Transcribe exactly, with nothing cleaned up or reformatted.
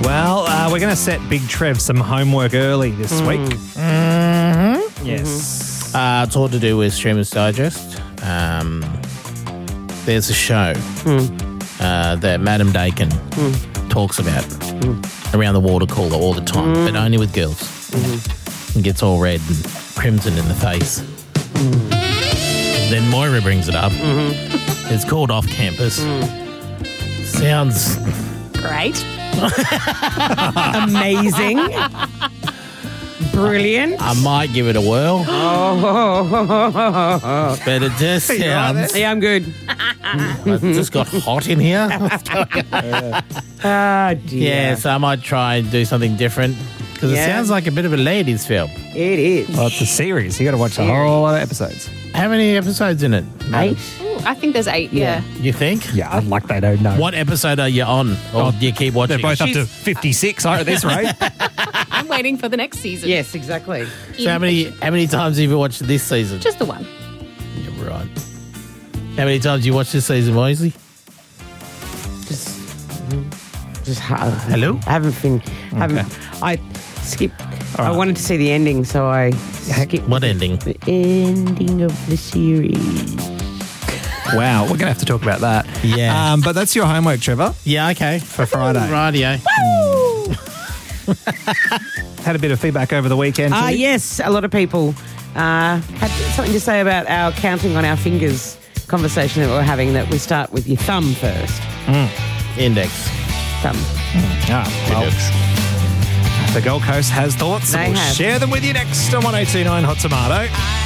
Well, uh, we're going to set Big Trev some homework early this Mm. week. Mm-hmm. Yes. Uh, it's all to do with Streamers Digest. Um, there's a show Mm. uh, that Madam Dakin Mm. talks about Mm. around the water cooler all the time, Mm. but only with girls. Mm-hmm. And gets all red and crimson in the face. Mm. Then Moira brings it up. Mm-hmm. It's called Off Campus. Mm. Sounds Great. Amazing. Brilliant. I might give it a whirl, Oh. but it just You all right sounds. there? Yeah, I'm good. It just got hot in here. Ah, dear. Yeah, so I might try and do something different because it Yeah. sounds like a bit of a ladies' film. It is. Well, it's a series. You got to watch the whole lot of episodes. How many episodes in it? Eight. Ooh, I think there's eight, yeah. You think? Yeah, like they don't know. What episode are you on? Or do you keep watching? They're both up to She's- fifty-six at this rate. I'm waiting for the next season. Yes, exactly. So how many how many times have you watched this season? Just the one. Yeah, right. How many times you watched this season, Moisley? Just, just uh, Hello? I haven't been. Haven't. I skipped. I wanted to see the ending, so I skipped What ending? the ending of the series. Wow, we're going to have to talk about that. Yeah. Um, but that's your homework, Trevor, Yeah, okay. for Friday. Radio. Had a bit of feedback over the weekend. Ah, too. yes, a lot of people uh, had something to say about our counting on our fingers conversation that we we're having. That we start with your thumb first. Index. Thumb. Ah, well, the Gold Coast has thoughts. They and we'll have. share them with you next on one oh two nine Hot Tomato.